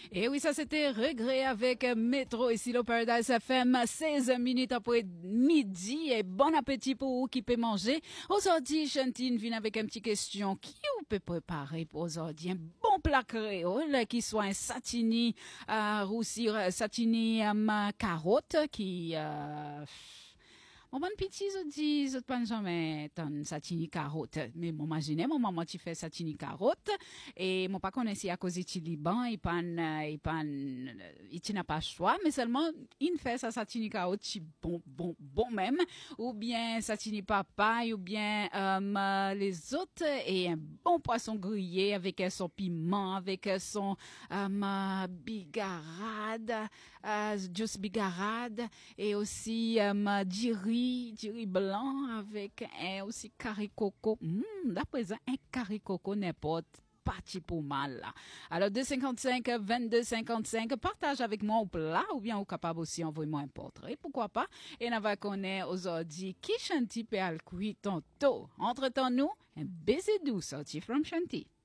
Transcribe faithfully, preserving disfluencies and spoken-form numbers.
Et oui, ça c'était Regret avec Métro et Silo Paradise F M, seize minutes après midi et bon appétit pour vous qui peut manger. Aujourd'hui, Chantine vient avec une petite question. Qui vous peut préparer pour aujourd'hui un bon plat créole qui soit un satini, euh, roussir, satini, euh, carotte qui, euh, mon bon petit, je dis, je ne pense jamais ton satini carotte. Mais mon imagine, mon maman, tu fais satini carotte. Et mon pas connaît si à cause du Liban, il pan, il pan, il n'a pas choix, mais seulement, il fait sa satini carotte, bon, bon, bon même. Ou bien satini papaye, ou bien, euh, les autres, et un bon poisson grillé avec son piment, avec son, euh, bigarade, euh, juice bigarade, et aussi, euh, du riz, du riz blanc avec un aussi curry coco. Mmh, d'après ça, un curry coco n'importe parti pour mal là. Alors deux cinquante-cinq, vingt-deux cinquante-cinq, partage avec moi au plat ou bien au capable aussi envoyer-moi un portrait, pourquoi pas. Et on va connaître aujourd'hui qui Chanty peut al cuire tantôt. Entre-temps nous, un baiser doux sorti from Chanty.